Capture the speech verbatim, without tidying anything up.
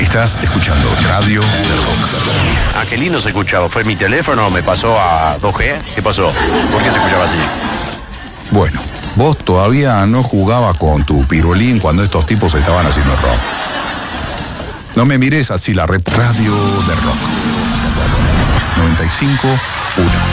Estás escuchando Radio del Rock. Ah, qué lindo se escuchaba. ¿Fue mi teléfono? ¿Me pasó a dos G? ¿Qué pasó? ¿Por qué se escuchaba así? Bueno, vos todavía no jugabas con tu pirulín cuando estos tipos estaban haciendo rock. No me mires así, la rep Radio del Rock. noventa y cinco uno.